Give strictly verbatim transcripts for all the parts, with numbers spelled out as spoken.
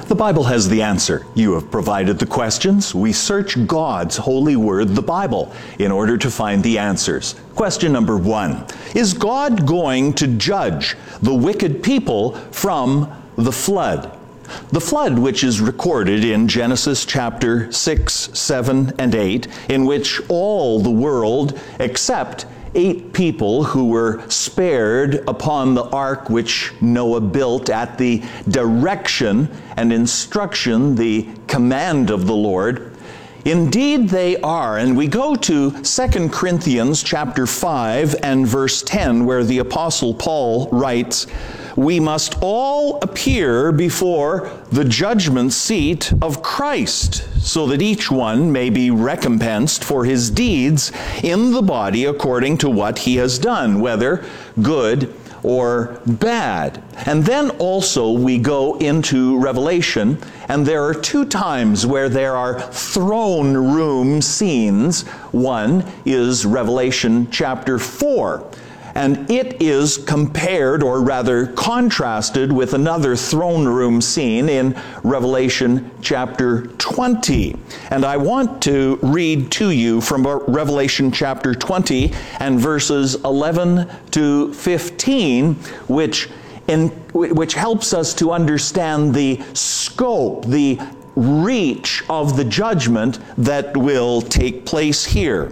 The Bible has the answer. You have provided the questions. We search God's holy word, the Bible, in order to find the answers. Question number one. Is God going to judge the wicked people from the flood? The flood, which is recorded in Genesis chapter six, seven, and eight, in which all the world except eight people who were spared upon the ark which Noah built at the direction and instruction, the command of the Lord. Indeed they are, and we go to Second Corinthians chapter five and verse ten, where the Apostle Paul writes, "We must all appear before the judgment seat of Christ, so that each one may be recompensed for his deeds in the body according to what he has done, whether good or bad." And then also we go into Revelation, and there are two times where there are throne room scenes. One is Revelation chapter four. And it is compared, or rather contrasted, with another throne room scene in Revelation chapter twenty. And I want to read to you from Revelation chapter twenty and verses eleven to fifteen, which, in, which helps us to understand the scope, the reach of the judgment that will take place here.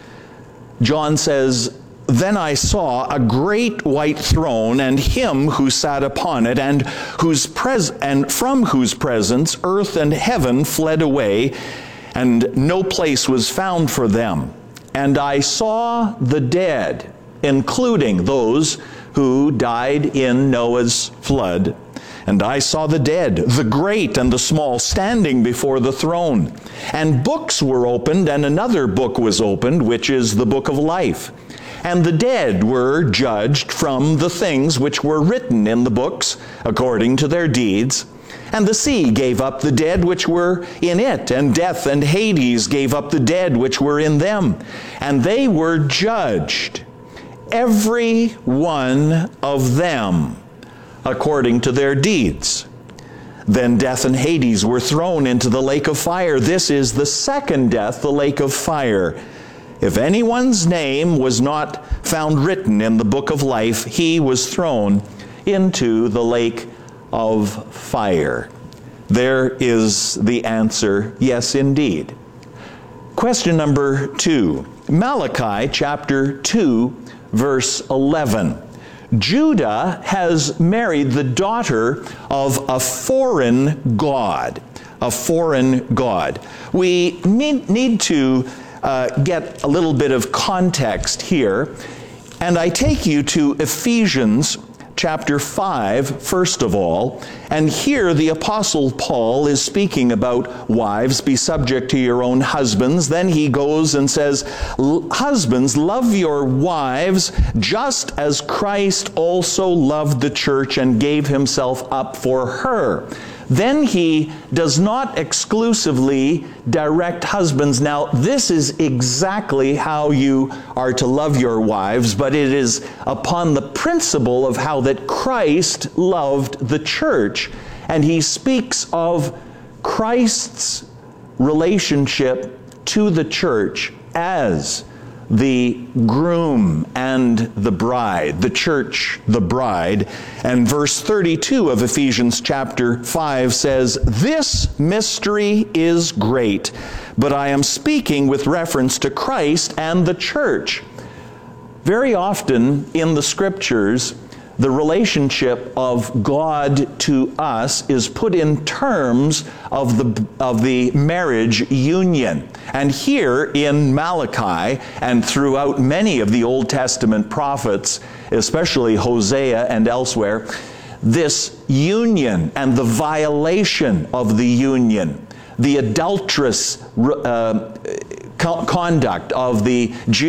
John says, "Then I saw a great white throne, and him who sat upon it, and whose pres and from whose presence earth and heaven fled away, and no place was found for them. And I saw the dead, including those who died in Noah's flood. And I saw the dead, the great and the small, standing before the throne. And books were opened, and another book was opened, which is the book of life. And the dead were judged from the things which were written in the books, according to their deeds. And the sea gave up the dead which were in it, and death and Hades gave up the dead which were in them. And they were judged, every one of them, according to their deeds. Then death and Hades were thrown into the lake of fire. This is the second death, the lake of fire. If anyone's name was not found written in the book of life, he was thrown into the lake of fire." There is the answer, yes indeed. Question number two. Malachi chapter two, verse eleven. Judah has married the daughter of a foreign god. A foreign god. We need, need to Uh, get a little bit of context here, and I take you to Ephesians chapter five, first of all, and here the Apostle Paul is speaking about wives, be subject to your own husbands. Then he goes and says, "Husbands, love your wives, just as Christ also loved the church and gave himself up for her." Then he does not exclusively direct husbands. Now, this is exactly how you are to love your wives, but it is upon the principle of how that Christ loved the church. And he speaks of Christ's relationship to the church as the groom and the bride, the church, the bride. And verse thirty-two of Ephesians chapter five says, "This mystery is great, but I am speaking with reference to Christ and the church." Very often in the scriptures, the relationship of God to us is put in terms of the, of the marriage union. And here in Malachi and throughout many of the Old Testament prophets, especially Hosea and elsewhere, this union and the violation of the union, the adulterous uh, conduct of the Jews,